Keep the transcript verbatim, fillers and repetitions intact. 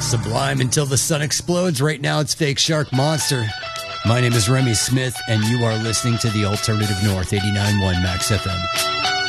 Sublime Until the Sun Explodes. Right now it's Fake Shark Monster. My name is Remy Smith, and you are listening to the Alternative North, eighty-nine point one Max F M.